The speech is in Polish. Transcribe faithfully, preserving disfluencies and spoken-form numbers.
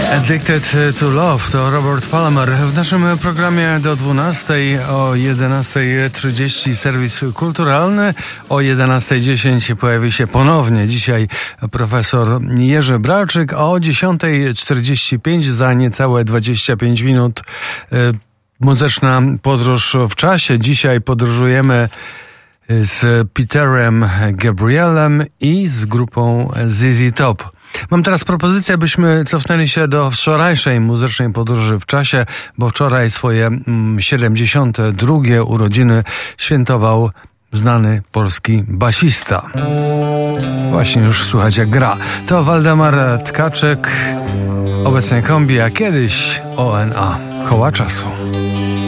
Addicted to Love to Robert Palmer. W naszym programie do dwunastej o jedenastej trzydzieści serwis kulturalny. O jedenastej dziesięć pojawi się ponownie dzisiaj profesor Jerzy Bralczyk. O dziesiątej czterdzieści pięć za niecałe dwadzieścia pięć minut muzyczna podróż w czasie. Dzisiaj podróżujemy z Peterem Gabrielem i z grupą Z Z Top. Mam teraz propozycję, byśmy cofnęli się do wczorajszej muzycznej podróży w czasie, bo wczoraj swoje siedemdziesiąte drugie urodziny świętował znany polski basista. Właśnie już słychać jak gra. To Waldemar Tkaczyk, obecnie kombi, a kiedyś O N A. Koła czasu.